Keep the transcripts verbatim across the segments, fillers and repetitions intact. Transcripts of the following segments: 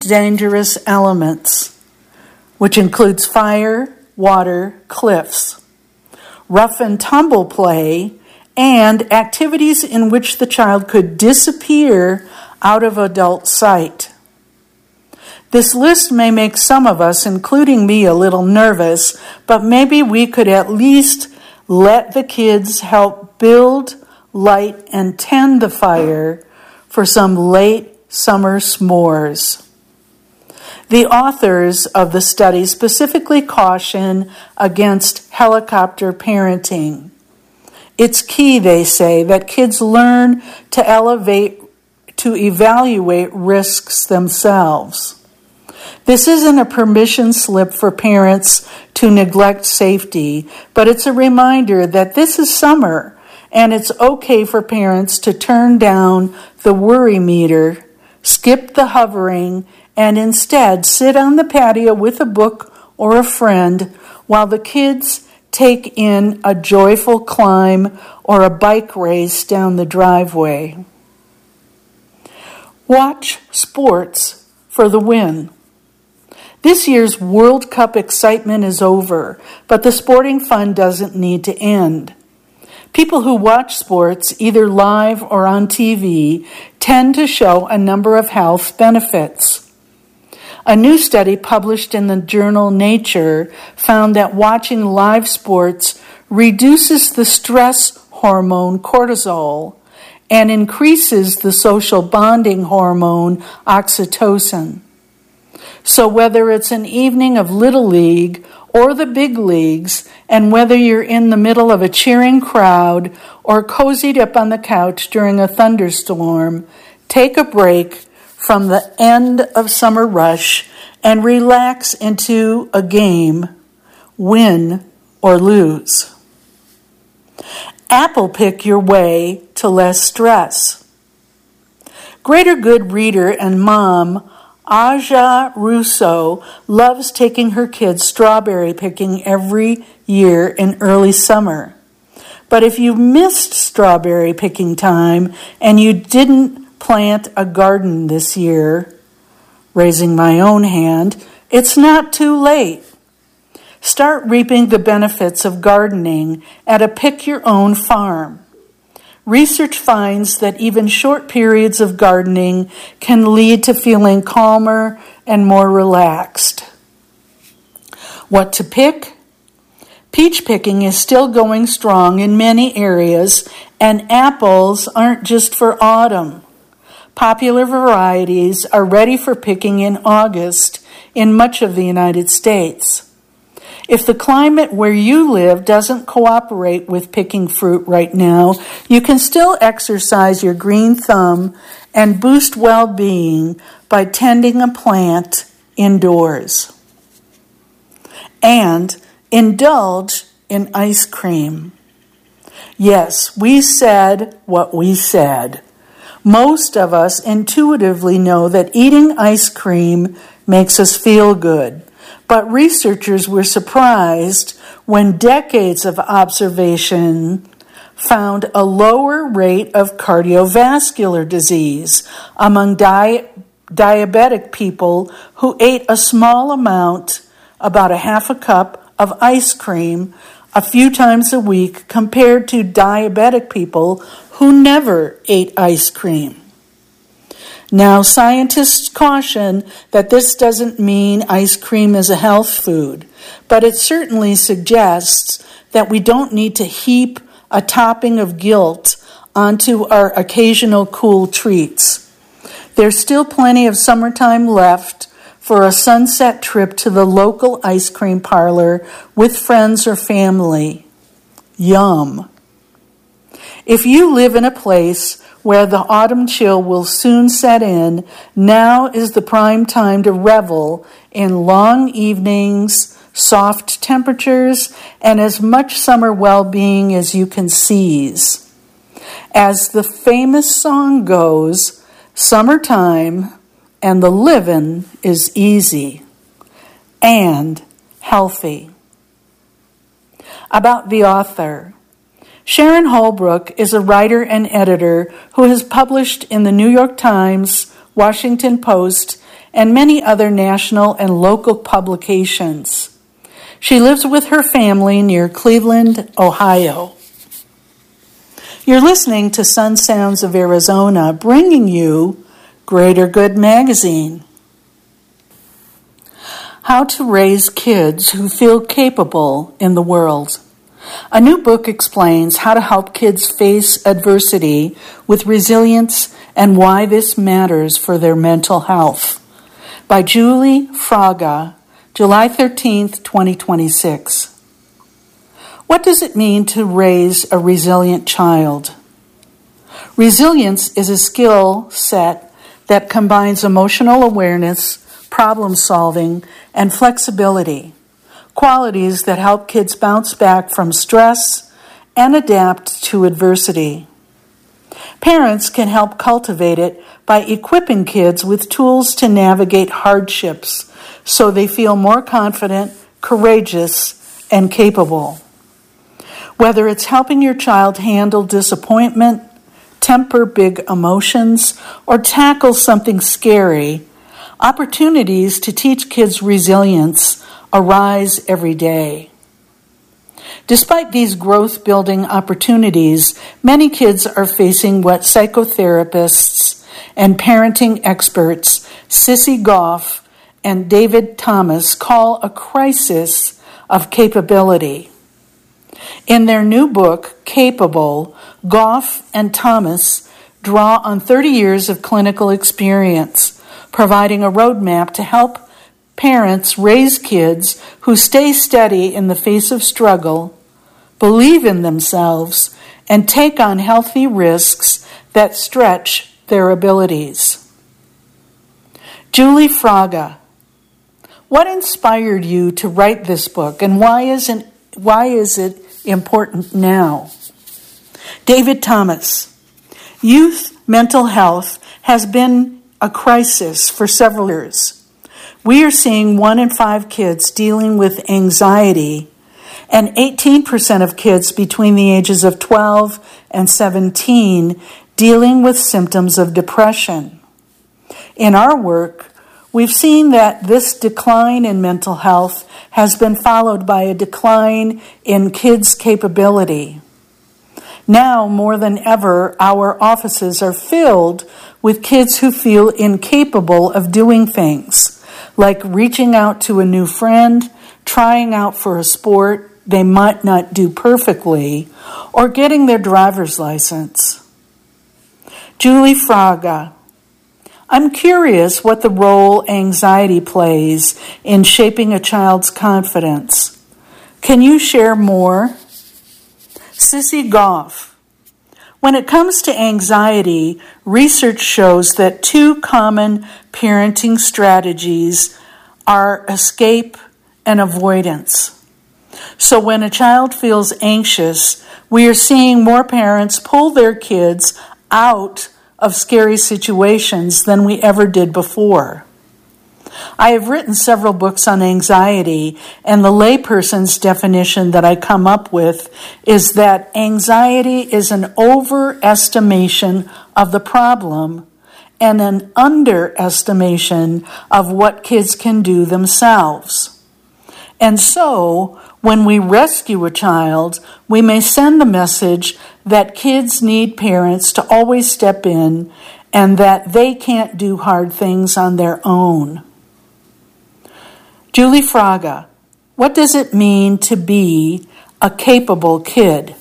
dangerous elements, which includes fire, water, cliffs, rough and tumble play, and activities in which the child could disappear out of adult sight. This list may make some of us, including me, a little nervous, but maybe we could at least let the kids help build, light, and tend the fire for some late summer s'mores. The authors of the study specifically caution against helicopter parenting. It's key, they say, that kids learn to elevate, to evaluate risks themselves. This isn't a permission slip for parents to neglect safety, but it's a reminder that this is summer and it's okay for parents to turn down the worry meter, skip the hovering, and instead sit on the patio with a book or a friend while the kids take in a joyful climb or a bike race down the driveway. Watch sports for the win. This year's World Cup excitement is over, but the sporting fun doesn't need to end. People who watch sports, either live or on T V, tend to show a number of health benefits. A new study published in the journal Nature found that watching live sports reduces the stress hormone cortisol and increases the social bonding hormone oxytocin. So whether it's an evening of Little League or the big leagues, and whether you're in the middle of a cheering crowd or cozied up on the couch during a thunderstorm, take a break from the end of summer rush and relax into a game, win or lose. Apple pick your way to less stress. Greater Good reader and mom Aja Russo loves taking her kids strawberry picking every year in early summer. But if you missed strawberry picking time and you didn't plant a garden this year, raising my own hand, it's not too late. Start reaping the benefits of gardening at a pick-your-own farm. Research finds that even short periods of gardening can lead to feeling calmer and more relaxed. What to pick? Peach picking is still going strong in many areas, and apples aren't just for autumn. Popular varieties are ready for picking in August in much of the United States. If the climate where you live doesn't cooperate with picking fruit right now, you can still exercise your green thumb and boost well-being by tending a plant indoors. And indulge in ice cream. Yes, we said what we said. Most of us intuitively know that eating ice cream makes us feel good. But researchers were surprised when decades of observation found a lower rate of cardiovascular disease among di- diabetic people who ate a small amount, about a half a cup of ice cream a few times a week, compared to diabetic people who never ate ice cream. Now, scientists caution that this doesn't mean ice cream is a health food, but it certainly suggests that we don't need to heap a topping of guilt onto our occasional cool treats. There's still plenty of summertime left for a sunset trip to the local ice cream parlor with friends or family. Yum. If you live in a place where the autumn chill will soon set in, now is the prime time to revel in long evenings, soft temperatures, and as much summer well-being as you can seize. As the famous song goes, summertime and the livin' is easy and healthy. About the author. Sharon Holbrook is a writer and editor who has published in the New York Times, Washington Post, and many other national and local publications. She lives with her family near Cleveland, Ohio. You're listening to Sun Sounds of Arizona, bringing you Greater Good Magazine. How to Raise Kids Who Feel Capable in the World. A new book explains how to help kids face adversity with resilience and why this matters for their mental health. By Julie Fraga, July thirteenth, twenty twenty-six. What does it mean to raise a resilient child? Resilience is a skill set that combines emotional awareness, problem solving, and flexibility, qualities that help kids bounce back from stress and adapt to adversity. Parents can help cultivate it by equipping kids with tools to navigate hardships so they feel more confident, courageous, and capable. Whether it's helping your child handle disappointment, temper big emotions, or tackle something scary, opportunities to teach kids resilience arise every day. Despite these growth-building opportunities, many kids are facing what psychotherapists and parenting experts Sissy Goff and David Thomas call a crisis of capability. In their new book, Capable, Goff and Thomas draw on thirty years of clinical experience, providing a roadmap to help parents raise kids who stay steady in the face of struggle, believe in themselves, and take on healthy risks that stretch their abilities. Julie Fraga, what inspired you to write this book, and why isn't why is it important now? David Thomas, youth mental health has been a crisis for several years. We are seeing one in five kids dealing with anxiety and eighteen percent of kids between the ages of twelve and seventeen dealing with symptoms of depression. In our work, we've seen that this decline in mental health has been followed by a decline in kids' capability. Now, more than ever, our offices are filled with kids who feel incapable of doing things, like reaching out to a new friend, trying out for a sport they might not do perfectly, or getting their driver's license. Julie Fraga, I'm curious what the role anxiety plays in shaping a child's confidence. Can you share more? Sissy Goff, when it comes to anxiety, research shows that two common parenting strategies are escape and avoidance. So when a child feels anxious, we are seeing more parents pull their kids out of scary situations than we ever did before. I have written several books on anxiety, and the layperson's definition that I come up with is that anxiety is an overestimation of the problem and an underestimation of what kids can do themselves. And so, when we rescue a child, we may send the message that kids need parents to always step in and that they can't do hard things on their own. Julie Fraga, what does it mean to be a capable kid?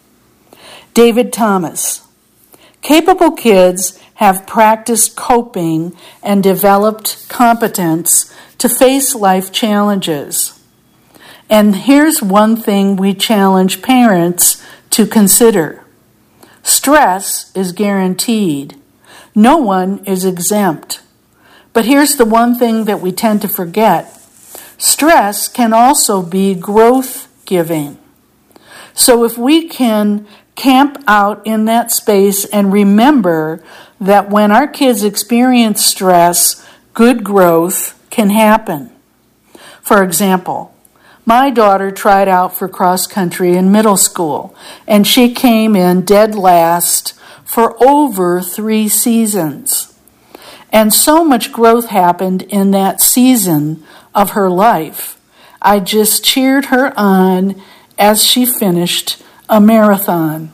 David Thomas, capable kids have practiced coping and developed competence to face life challenges. And here's one thing we challenge parents to consider. Stress is guaranteed. No one is exempt. But here's the one thing that we tend to forget. Stress can also be growth-giving. So if we can camp out in that space and remember that when our kids experience stress, good growth can happen. For example, my daughter tried out for cross country in middle school, and she came in dead last for over three seasons. And so much growth happened in that season of her life. I just cheered her on as she finished a marathon.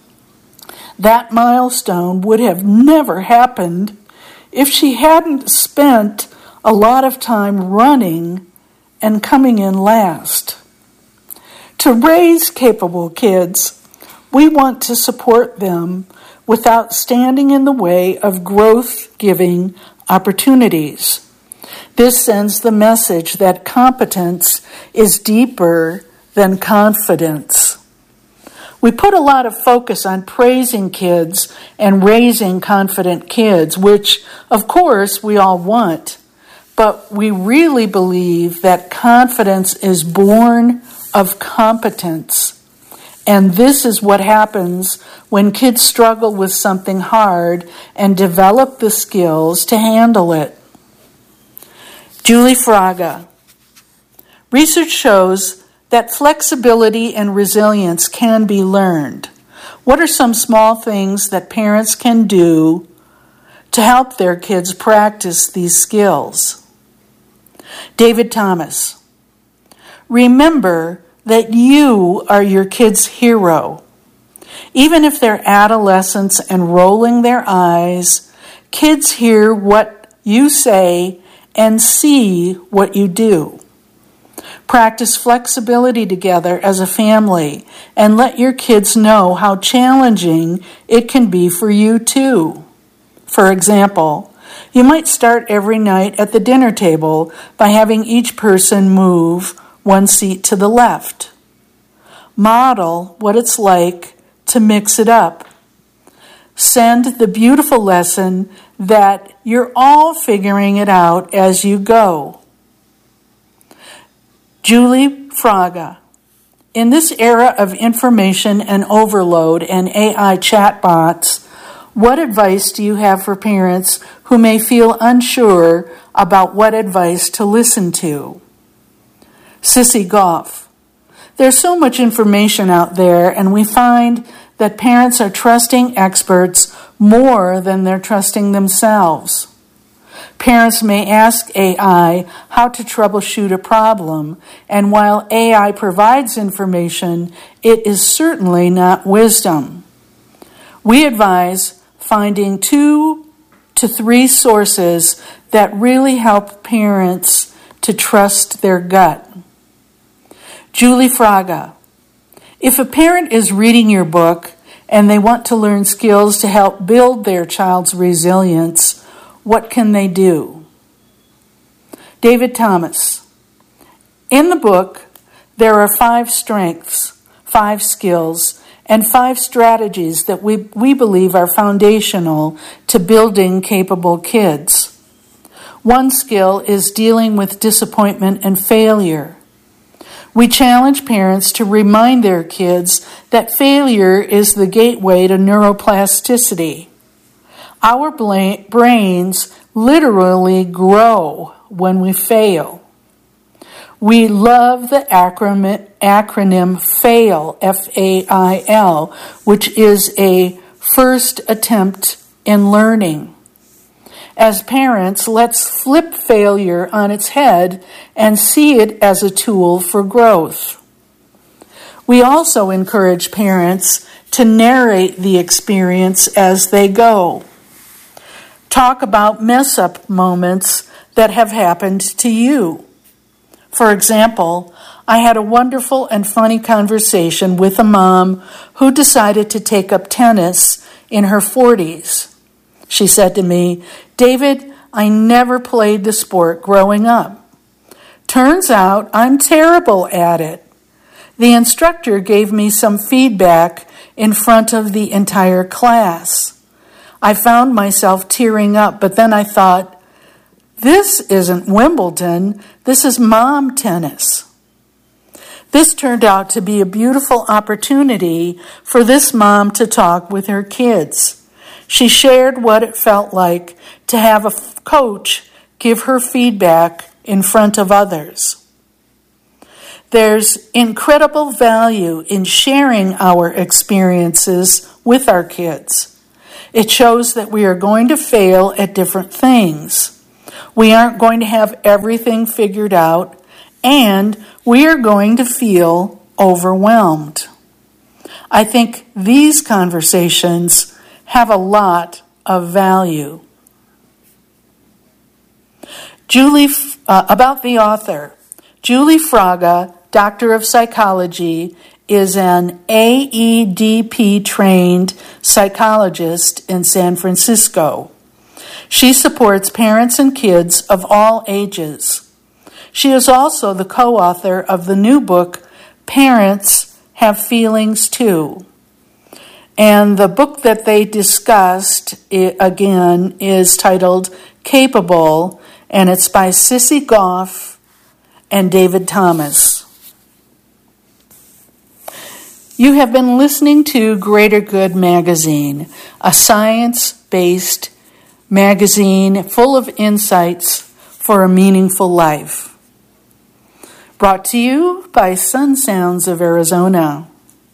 That milestone would have never happened if she hadn't spent a lot of time running and coming in last. To raise capable kids, we want to support them without standing in the way of growth-giving opportunities. This sends the message that competence is deeper than confidence. We put a lot of focus on praising kids and raising confident kids, which, of course, we all want. But we really believe that confidence is born of competence. And this is what happens when kids struggle with something hard and develop the skills to handle it. Julie Fraga. Research shows that flexibility and resilience can be learned. What are some small things that parents can do to help their kids practice these skills? David Thomas. Remember that you are your kid's hero. Even if they're adolescents and rolling their eyes, kids hear what you say and see what you do. Practice flexibility together as a family and let your kids know how challenging it can be for you too. For example, you might start every night at the dinner table by having each person move one seat to the left. Model what it's like to mix it up. Send the beautiful lesson that you're all figuring it out as you go. Julie Fraga. In this era of information and overload and A I chatbots, what advice do you have for parents who may feel unsure about what advice to listen to? Sissy Goff. There's so much information out there, and we find that parents are trusting experts more than they're trusting themselves. Parents may ask A I how to troubleshoot a problem, and while A I provides information, it is certainly not wisdom. We advise finding two to three sources that really help parents to trust their gut. Julie Fraga. If a parent is reading your book and they want to learn skills to help build their child's resilience, what can they do? David Thomas. In the book, there are five strengths, five skills, and five strategies that we, we believe are foundational to building capable kids. One skill is dealing with disappointment and failure. We challenge parents to remind their kids that failure is the gateway to neuroplasticity. Our bla- brains literally grow when we fail. We love the acronym, acronym FAIL, F A I L, which is a first attempt in learning. As parents, let's flip failure on its head and see it as a tool for growth. We also encourage parents to narrate the experience as they go. Talk about mess-up moments that have happened to you. For example, I had a wonderful and funny conversation with a mom who decided to take up tennis in her forties. She said to me, "David, I never played the sport growing up. Turns out I'm terrible at it. The instructor gave me some feedback in front of the entire class. I found myself tearing up, but then I thought, this isn't Wimbledon, this is mom tennis." This turned out to be a beautiful opportunity for this mom to talk with her kids. She shared what it felt like to have a coach give her feedback in front of others. There's incredible value in sharing our experiences with our kids. It shows that we are going to fail at different things. We aren't going to have everything figured out, and we are going to feel overwhelmed. I think these conversations have a lot of value. Julie, uh, about the author. Julie Fraga, Doctor of Psychology, is an A E D P-trained psychologist in San Francisco. She supports parents and kids of all ages. She is also the co-author of the new book, Parents Have Feelings Too. And the book that they discussed, again, is titled Capable, and it's by Sissy Goff and David Thomas. You have been listening to Greater Good Magazine, a science-based magazine full of insights for a meaningful life. Brought to you by Sun Sounds of Arizona.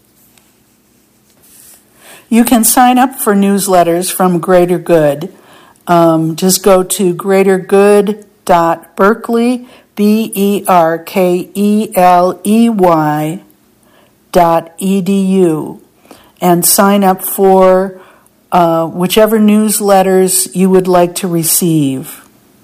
You can sign up for newsletters from Greater Good. Um, just go to greater good dot berkeley, B E R K E L E Y, dot E D U, and sign up for uh, whichever newsletters you would like to receive.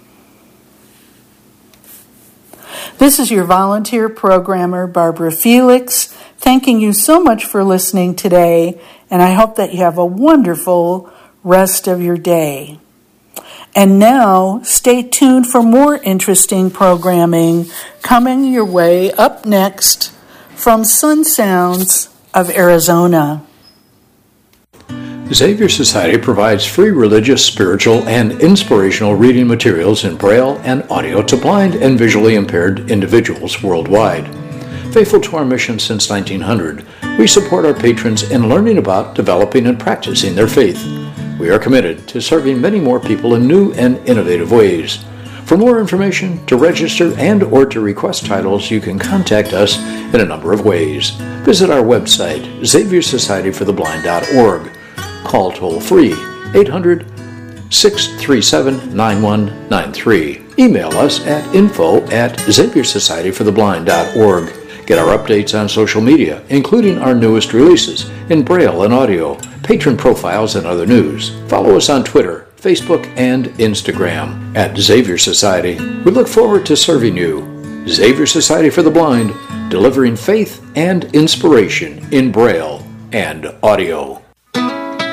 This is your volunteer programmer, Barbara Felix, thanking you so much for listening today, and I hope that you have a wonderful rest of your day. And now, stay tuned for more interesting programming coming your way up next from Sun Sounds of Arizona. Xavier Society provides free religious, spiritual, and inspirational reading materials in Braille and audio to blind and visually impaired individuals worldwide. Faithful to our mission since nineteen hundred, we support our patrons in learning about, developing, and practicing their faith. We are committed to serving many more people in new and innovative ways. For more information, to register, and or to request titles, you can contact us in a number of ways. Visit our website, xavier society for the blind dot org. Call toll-free eight hundred, six three seven, nine one nine three. Email us at info at xavier society for the blind dot org. Get our updates on social media, including our newest releases in Braille and audio, patron profiles, and other news. Follow us on Twitter, Facebook, and Instagram at Xavier Society. We look forward to serving you. Xavier Society for the Blind, delivering faith and inspiration in Braille and audio.